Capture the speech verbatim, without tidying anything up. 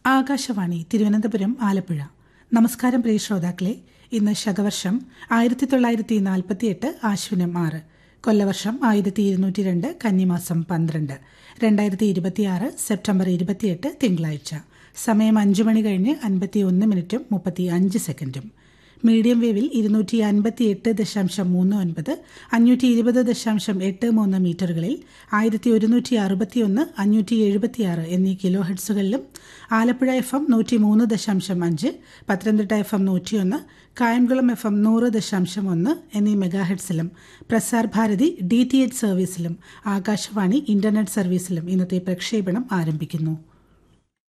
ആകാശവാണി തിരുവനന്തപുരം ആലപ്പുഴ. നമസ്കാരം പ്രിയ ശ്രോതാക്കളെ. ഇന്ന് ശകവർഷം ആയിരത്തി തൊള്ളായിരത്തി നാൽപ്പത്തി എട്ട് ആശ്വിനം ആറ്, കൊല്ലവർഷം ആയിരത്തി ഇരുന്നൂറ്റി രണ്ട് കന്നിമാസം പന്ത്രണ്ട്, രണ്ടായിരത്തി ഇരുപത്തിയാറ് സെപ്റ്റംബർ ഇരുപത്തിയെട്ട് തിങ്കളാഴ്ച. സമയം അഞ്ചു മണി കഴിഞ്ഞ് അൻപത്തി ഒന്ന് മിനിറ്റും മുപ്പത്തി അഞ്ച് സെക്കൻഡും. മീഡിയം വേവിൽ ഇരുന്നൂറ്റി അൻപത്തി എട്ട് ദശാംശം മൂന്ന് ഒൻപത്, അഞ്ഞൂറ്റി ഇരുപത് ദശാംശം എട്ട് മൂന്ന് മീറ്ററുകളിൽ ആയിരത്തി ഒരുന്നൂറ്റി അറുപത്തി ഒന്ന് അഞ്ഞൂറ്റി എഴുപത്തിയാറ് എന്നീ കിലോ ഹെഡ്സുകളിലും, ആലപ്പുഴ എഫ് എം നൂറ്റി മൂന്ന് ദശാംശം അഞ്ച്, പത്തനംതിട്ട എഫ് എം നൂറ്റിയൊന്ന്, കായംകുളം എഫ് എം നൂറ് ദശാംശം ഒന്ന് എന്നീ മെഗാഹെഡ്സിലും, Prasar Bharati D T H സർവീസിലും Akashvani internet സർവീസിലും ഇന്നത്തെ പ്രക്ഷേപണം ആരംഭിക്കുന്നു.